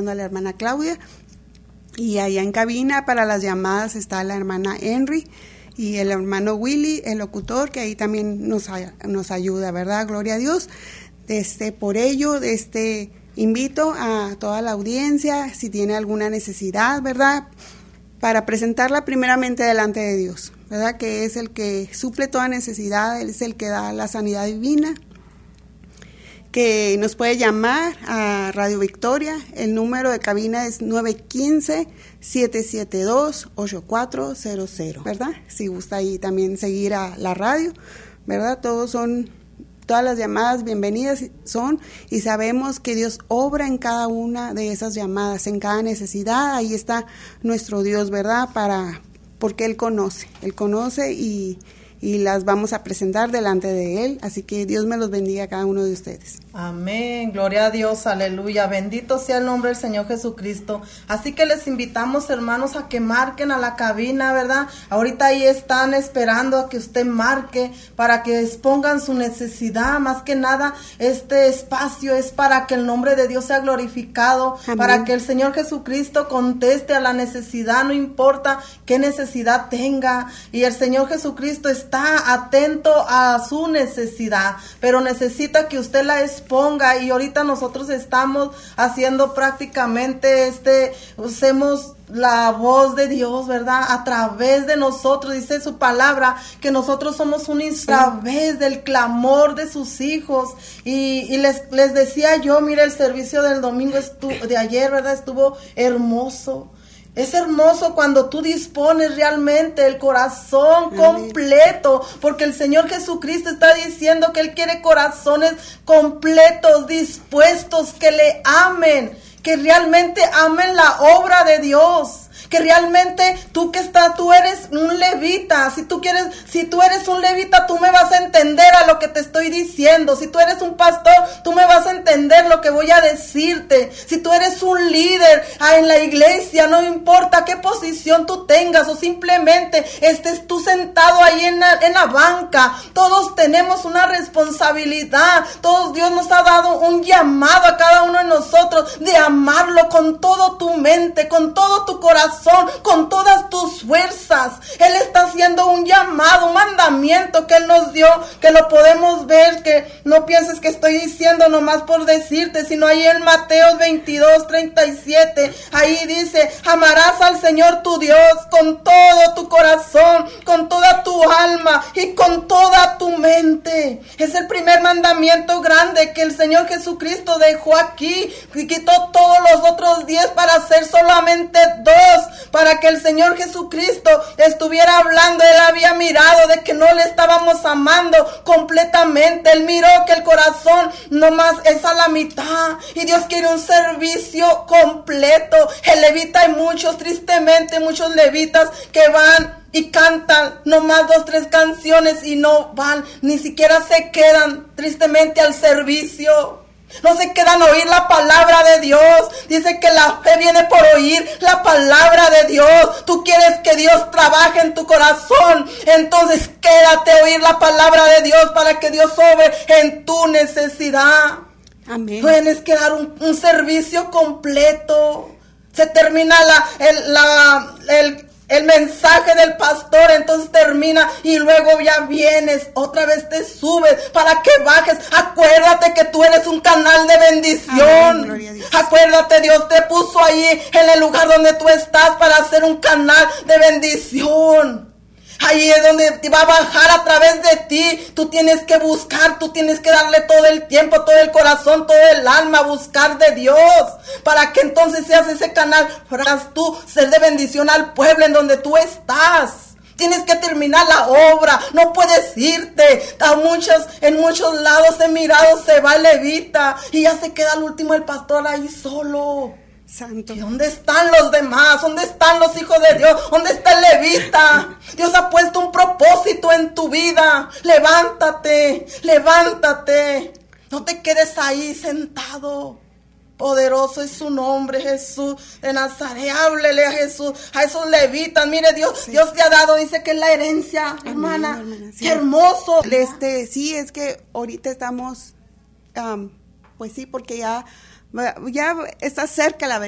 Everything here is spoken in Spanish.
a la hermana Claudia. Y allá en cabina para las llamadas está la hermana Henry y el hermano Willy, el locutor, que ahí también nos ayuda, ¿verdad? Gloria a Dios. Por ello, invito a toda la audiencia, si tiene alguna necesidad, ¿verdad?, para presentarla primeramente delante de Dios, ¿verdad?, que es el que suple toda necesidad, Él es el que da la sanidad divina, que nos puede llamar a Radio Victoria. El número de cabina es 915-772-8400, ¿verdad? Si gusta ahí también seguir a la radio, ¿verdad? Todas las llamadas bienvenidas son, y sabemos que Dios obra en cada una de esas llamadas, en cada necesidad. Ahí está nuestro Dios, ¿verdad? Porque Él conoce y las vamos a presentar delante de Él. Así que Dios me los bendiga a cada uno de ustedes. Amén, gloria a Dios, aleluya, bendito sea el nombre del Señor Jesucristo. Así que les invitamos, hermanos, a que marquen a la cabina, ¿verdad? Ahorita ahí están esperando a que usted marque para que expongan su necesidad. Más que nada, este espacio es para que el nombre de Dios sea glorificado. Amén. Para que el Señor Jesucristo conteste a la necesidad, no importa qué necesidad tenga. Y el Señor Jesucristo está atento a su necesidad, pero necesita que usted la exponga. Y ahorita nosotros estamos haciendo prácticamente hacemos la voz de Dios, ¿verdad? A través de nosotros, dice su palabra, que nosotros somos un instrumento a través del clamor de sus hijos. Y les decía yo, mire, el servicio del domingo de ayer, ¿verdad? Estuvo hermoso. Es hermoso cuando tú dispones realmente el corazón completo, porque el Señor Jesucristo está diciendo que Él quiere corazones completos, dispuestos, que le amen, que realmente amen la obra de Dios. Que realmente tú eres un levita. Si tú eres un levita, tú me vas a entender a lo que te estoy diciendo. Si tú eres un pastor, tú me vas a entender lo que voy a decirte. Si tú eres un líder en la iglesia, no importa qué posición tú tengas o simplemente estés tú sentado ahí en la banca, todos tenemos una responsabilidad. Dios nos ha dado un llamado a cada uno de nosotros de amarlo con todo tu mente, con todo tu corazón, con todas tus fuerzas. Él está haciendo un llamado, un mandamiento que Él nos dio, que lo podemos ver, que no pienses que estoy diciendo nomás por decirte, sino ahí en Mateo 22:37, ahí dice: amarás al Señor tu Dios con todo tu corazón, con toda tu alma y con toda tu mente. Es el primer mandamiento grande que el Señor Jesucristo dejó aquí y quitó todos los otros 10 para hacer solamente 2. Para que el Señor Jesucristo estuviera hablando. Él había mirado de que no le estábamos amando completamente. Él miró que el corazón nomás es a la mitad y Dios quiere un servicio completo. El levita, hay tristemente muchos levitas que van y cantan nomás 2-3 canciones y no van, ni siquiera se quedan tristemente al servicio. No se quedan a oír la palabra de Dios. Dice que la fe viene por oír la palabra de Dios. Tú quieres que Dios trabaje en tu corazón, entonces quédate a oír la palabra de Dios para que Dios obre en tu necesidad. Amén. Tienes que dar un servicio completo. Se termina el mensaje del pastor, entonces termina y luego ya vienes, otra vez te subes para que bajes. Acuérdate que tú eres un canal de bendición. Amén, acuérdate, Dios te puso ahí en el lugar donde tú estás para hacer un canal de bendición. Ahí es donde te va a bajar a través de ti. Tú tienes que buscar, tú tienes que darle todo el tiempo, todo el corazón, todo el alma, buscar de Dios, para que entonces seas ese canal, para tú ser de bendición al pueblo en donde tú estás. Tienes que terminar la obra, no puedes irte. En muchos lados he mirado, se va el levita y ya se queda al último el pastor ahí solo. Santo. ¿Y dónde están los demás? ¿Dónde están los hijos de Dios? ¿Dónde está el levita? Dios ha puesto un propósito en tu vida. Levántate, levántate. No te quedes ahí sentado. Poderoso es su nombre, Jesús de Nazaret. Háblele a Jesús, a esos levitas. Mire, Dios, sí. Dios te ha dado, dice que es la herencia. Amén, hermana. Sí. Qué hermoso. Sí, es que ahorita estamos, pues sí, porque ya está cerca la